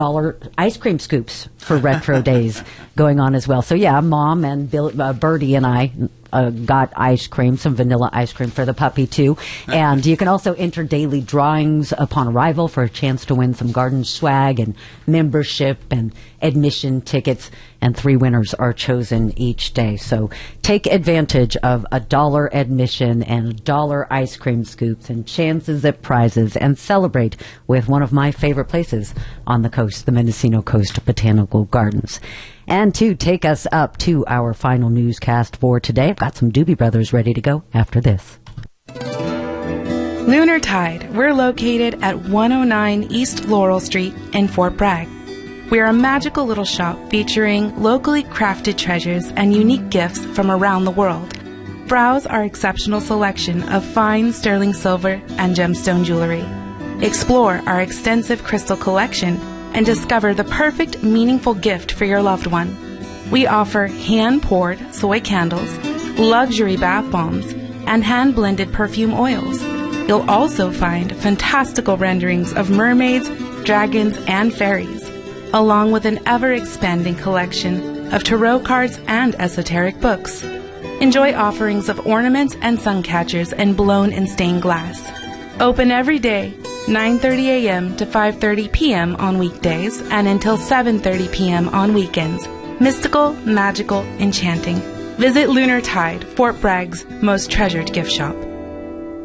ice cream scoops for retro days going on as well. So yeah, Mom and Birdie and I got ice cream, some vanilla ice cream for the puppy too. And you can also enter daily drawings upon arrival for a chance to win some garden swag and membership and admission tickets. And 3 winners are chosen each day. So take advantage of $1 admission and $1 ice cream scoops and chances at prizes, and celebrate with one of my favorite places on the coast, the Mendocino Coast Botanical Gardens. And to take us up to our final newscast for today, I've got some Doobie Brothers ready to go after this. Lunar Tide. We're located at 109 East Laurel Street in Fort Bragg. We are a magical little shop featuring locally crafted treasures and unique gifts from around the world. Browse our exceptional selection of fine sterling silver and gemstone jewelry. Explore our extensive crystal collection and discover the perfect, meaningful gift for your loved one. We offer hand-poured soy candles, luxury bath bombs, and hand-blended perfume oils. You'll also find fantastical renderings of mermaids, dragons, and fairies, along with an ever-expanding collection of tarot cards and esoteric books. Enjoy offerings of ornaments and sun catchers in blown and stained glass. Open every day, 9:30 a.m. to 5:30 p.m. on weekdays and until 7:30 p.m. on weekends. Mystical, magical, enchanting. Visit Lunar Tide, Fort Bragg's most treasured gift shop.